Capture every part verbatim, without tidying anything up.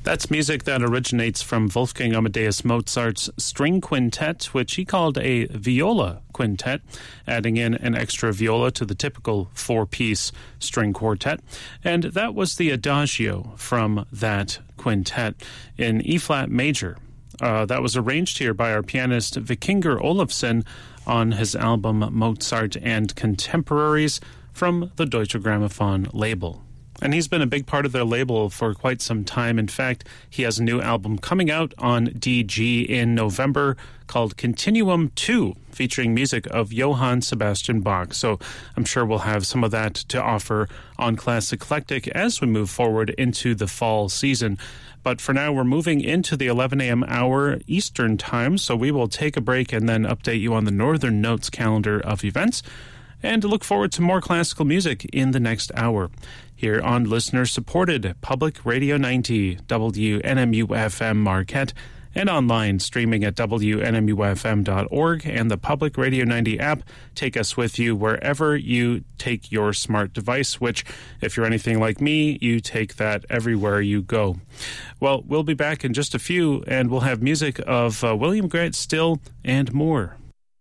That's music that originates from Wolfgang Amadeus Mozart's string quintet, which he called a viola quintet, adding in an extra viola to the typical four-piece string quartet. And that was the Adagio from that quintet in E-flat major. Uh, that was arranged here by our pianist Vikingur Olafsson on his album Mozart and Contemporaries from the Deutsche Grammophon label. And he's been a big part of their label for quite some time. In fact, he has a new album coming out on D G in November called Continuum two, featuring music of Johann Sebastian Bach. So I'm sure we'll have some of that to offer on Classic Eclectic as we move forward into the fall season. But for now, we're moving into the eleven a.m. hour Eastern time, so we will take a break and then update you on the Northern Notes calendar of events, and look forward to more classical music in the next hour here on listener-supported Public Radio ninety, W N M U F M Marquette, and online streaming at W N M U F M dot org and the Public Radio ninety app. Take us with you wherever you take your smart device, which, if you're anything like me, you take that everywhere you go. Well, we'll be back in just a few, and we'll have music of uh, William Grant Still and more.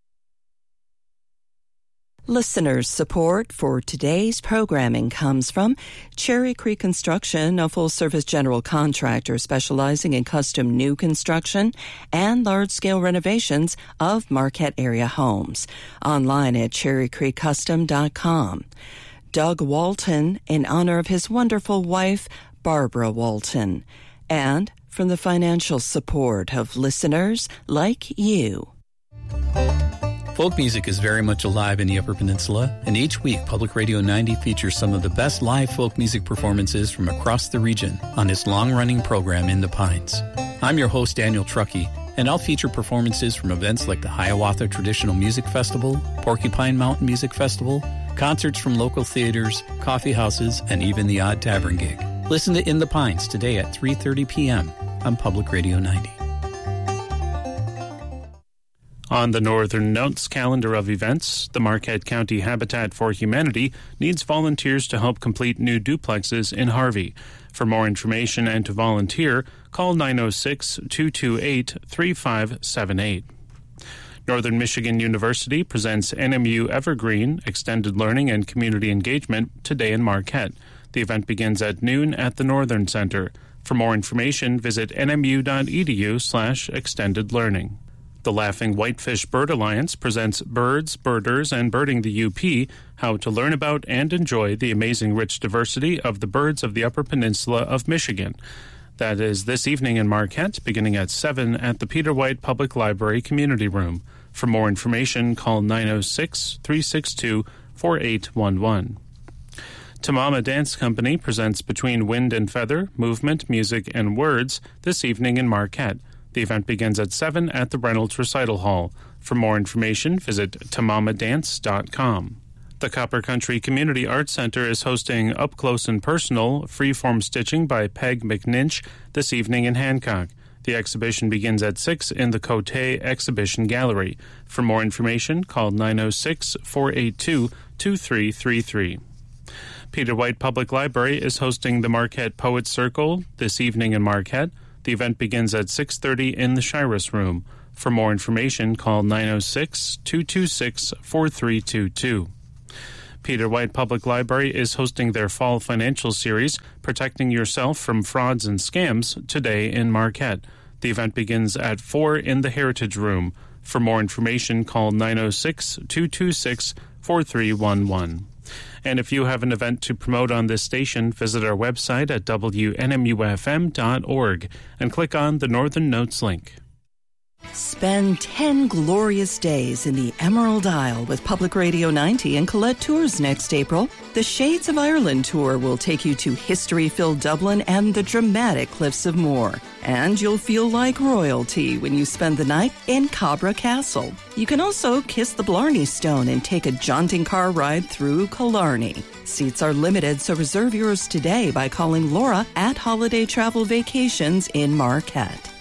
Listeners' support for today's programming comes from Cherry Creek Construction, a full-service general contractor specializing in custom new construction and large-scale renovations of Marquette area homes. Online at cherry creek custom dot com. Doug Walton, in honor of his wonderful wife, Barbara Walton. And from the financial support of listeners like you. Folk music is very much alive in the Upper Peninsula, and each week Public Radio ninety features some of the best live folk music performances from across the region on this long-running program In the Pines. I'm your host, Daniel Truckee, and I'll feature performances from events like the Hiawatha Traditional Music Festival, Porcupine Mountain Music Festival, concerts from local theaters, coffee houses, and even the odd tavern gig. Listen to In the Pines today at three thirty p.m. on Public Radio ninety. On the Northern Notes calendar of events, the Marquette County Habitat for Humanity needs volunteers to help complete new duplexes in Harvey. For more information and to volunteer, call nine oh six, two two eight, three five seven eight. Northern Michigan University presents N M U Evergreen Extended Learning and Community Engagement today in Marquette. The event begins at noon at the Northern Center. For more information, visit nmu.edu slash extended learning. The Laughing Whitefish Bird Alliance presents Birds, Birders, and Birding the U P, how to learn about and enjoy the amazing rich diversity of the birds of the Upper Peninsula of Michigan. That is this evening in Marquette, beginning at seven at the Peter White Public Library Community Room. For more information, call nine oh six, three six two, four eight one one. Tamama Dance Company presents Between Wind and Feather, Movement, Music, and Words this evening in Marquette. The event begins at seven at the Reynolds Recital Hall. For more information, visit tamama dance dot com. The Copper Country Community Arts Center is hosting Up Close and Personal Freeform Stitching by Peg McNinch this evening in Hancock. The exhibition begins at six in the Cote Exhibition Gallery. For more information, call nine oh six, four eight two, two three three three. Peter White Public Library is hosting the Marquette Poets Circle this evening in Marquette. The event begins at six thirty in the Shiras Room. For more information, call nine oh six, two two six, four three two two. Peter White Public Library is hosting their Fall Financial Series, Protecting Yourself from Frauds and Scams, today in Marquette. The event begins at four in the Heritage Room. For more information, call nine oh six, two two six, four three one one. And if you have an event to promote on this station, visit our website at W N M U F M dot org and click on the Northern Notes link. Spend ten glorious days in the Emerald Isle with Public Radio ninety and Colette Tours next April. The Shades of Ireland Tour will take you to history-filled Dublin and the dramatic Cliffs of Moher. And you'll feel like royalty when you spend the night in Cabra Castle. You can also kiss the Blarney Stone and take a jaunting car ride through Killarney. Seats are limited, so reserve yours today by calling Laura at Holiday Travel Vacations in Marquette.